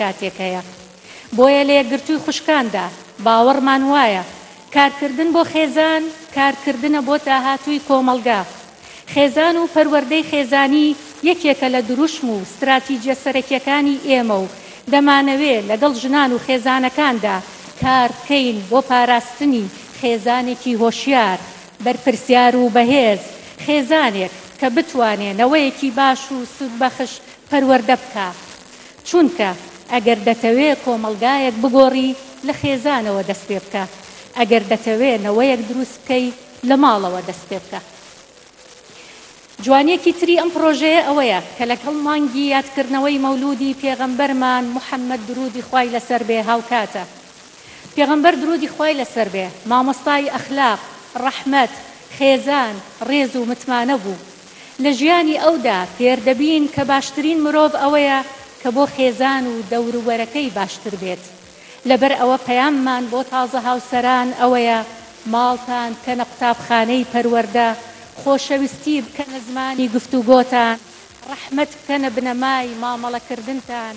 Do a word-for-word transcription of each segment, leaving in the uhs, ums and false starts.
کاتێکەیە. بۆیە لە یەکگرتووی خوشکاندا باوەڕمان وایە کارکردن بۆ خێزان کارکردنە بۆ داهاتووی کۆمەڵگا. خێزان و پەروەردەی خێزانی یەکێکە لە دروشم و استراتیجیە سەرەکیەکانی ئێمە و دەمانەوێت لەگەڵ ژنان و خێزانەکاندا کار بکەین بۆ پاراستنی خێزانێکی هۆشیار، بەرپرسیار و بەهێز، خێزانێک کە بتوانێت نەوەیەکی باش و سودبەخش پەروەردە بکە. چونکە ئەگەر دەتەوێت کۆمەڵگایەک بگۆڕی لە خێزانەوە دەست پێ بکە، ئەگەر دەتەوێت نەوەیەک دروست بکەی لە ماڵەوە دەست پێ بکە. جوانیەکی تری ئەم پرۆژەیە ئەوەیە کە لەگەڵ مانگی یادکردنەوەی مەولودی پێغەمبەرمان موحەممەد درودی خوای لەسەر بێ هاوکاتە. پێغەمبەر درودی خوای لەسەر بێ مامۆستای ئەخلاق، ڕەحمەت، خێزان، ڕێز و متمانە بوو. لە ژیانی ئەودا فێردەبین کە باشترین مرۆڤ ئەوەیە کە بۆ خێزان و دەوروبەرەکەی باشتر بێت. لەبەر ئەوە پەیاممان بۆ تازە هاوسەران ئەوەیە ماڵتان بکەنە قوتابخانەی پەروەردە، خۆشەویستی بکەنە زمانی گفتوگۆتان، ڕەحمەت بکەنە بنەمای مامەڵەکردنتان،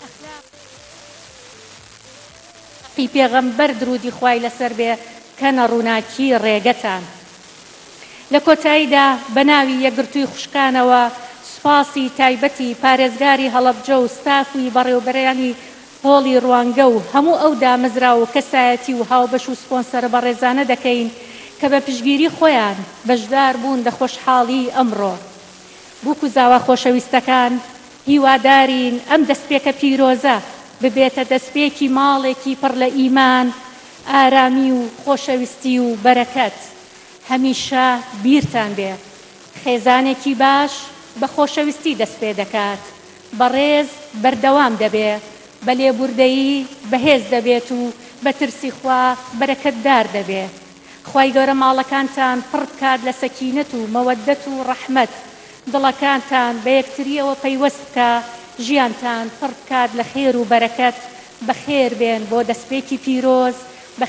ئەخلاقی پێغەمبەر درودی خوای لەسەر بێ کەنە ڕووناکی ڕێگەتان. لە کۆتاییدا بە ناوی یەکگرتووی خوشکانەوە سوپاسی تایبەتی پارێزگاری هەڵەبجە و ستافی بەڕێوەبەرانی هۆڵی ڕوانگە و هەموو ئەو دامەزرا و کەسایەتی و هاوبەش و سپۆنسەرە بەڕێزانە دەکەین کە بە پشگیری خۆیان بەشدار بوون لە خۆشحاڵی ئەمڕۆ. بووک و زاوا خۆشەویستەکان، هیوادارین ئەم دەستپێکە پیرۆزە ببێتە دەستپێکی ماڵێکی پڕ لە ئیمان، ئارامی و خۆشەویستی و بەرەکەت. هەمیشە بیرتان بێ خێزانێکی باش بە خۆشەویستی دەست پێ دەکات، بەڕێز بەردەوام دەبێ، بە لێبوردەیی بەهێز دەبێت و بە ترسی خوا بەرەکەتدار دەبێ. خوای گەورە ماڵەکانتان پڕ بکات لە سەکینەت و مەوەدەت و ڕەحمەت، دڵەکانتان بە یەکتریەوە پەیوەست بکە، ژیانتان پڕ بکات لە خێر و بەرەکەت. بەخێر بێن بۆ دەستپێکی پیرۆز